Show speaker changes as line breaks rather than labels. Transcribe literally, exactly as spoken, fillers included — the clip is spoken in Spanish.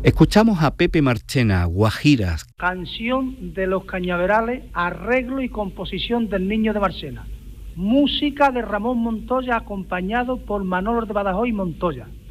Escuchamos a Pepe Marchena, Guajiras.
Canción de los Cañaverales, arreglo y composición del Niño de Marchena. Música de Ramón Montoya acompañado por Manolo de Badajoz y Montoya.